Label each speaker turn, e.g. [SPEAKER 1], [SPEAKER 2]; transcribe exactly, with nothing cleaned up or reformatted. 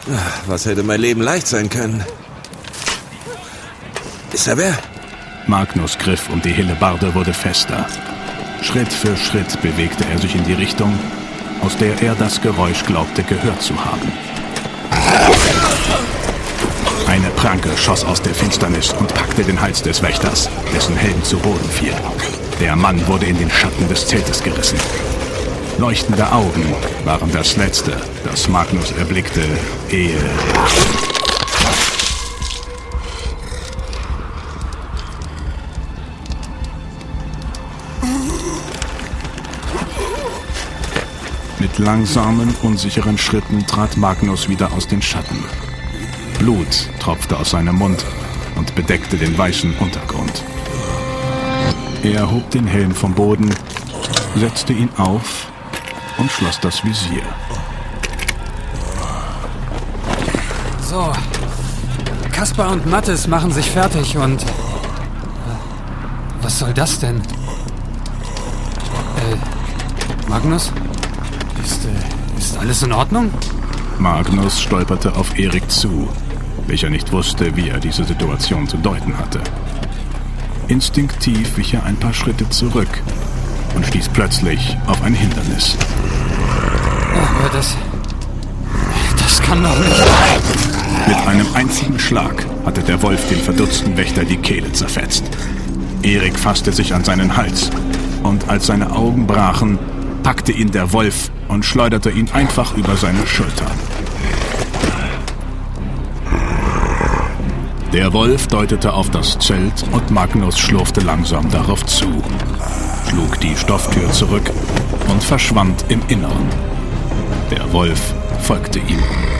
[SPEAKER 1] Was hätte mein Leben leicht sein können? Ist er wer?
[SPEAKER 2] Magnus Griff um die Hellebarde wurde fester. Schritt für Schritt bewegte er sich in die Richtung, aus der er das Geräusch glaubte gehört zu haben. Eine Pranke schoss aus der Finsternis und packte den Hals des Wächters, dessen Helm zu Boden fiel. Der Mann wurde in den Schatten des Zeltes gerissen. Leuchtende Augen waren das Letzte, das Magnus erblickte, ehe... Mit langsamen, unsicheren Schritten trat Magnus wieder aus den Schatten. Blut tropfte aus seinem Mund und bedeckte den weißen Untergrund. Er hob den Helm vom Boden, setzte ihn auf und schloss das Visier.
[SPEAKER 3] So, Kaspar und Mathis machen sich fertig und... Was soll das denn? Äh, Magnus? Ist, äh, ist alles in Ordnung?
[SPEAKER 2] Magnus stolperte auf Erik zu, welcher nicht wusste, wie er diese Situation zu deuten hatte. Instinktiv wich er ein paar Schritte zurück und stieß plötzlich auf ein Hindernis.
[SPEAKER 3] Aber das... Das kann doch nicht...
[SPEAKER 2] Mit einem einzigen Schlag hatte der Wolf dem verdutzten Wächter die Kehle zerfetzt. Erik fasste sich an seinen Hals und als seine Augen brachen, packte ihn der Wolf und schleuderte ihn einfach über seine Schulter. Der Wolf deutete auf das Zelt und Magnus schlurfte langsam darauf zu, schlug die Stofftür zurück und verschwand im Inneren. Der Wolf folgte ihm.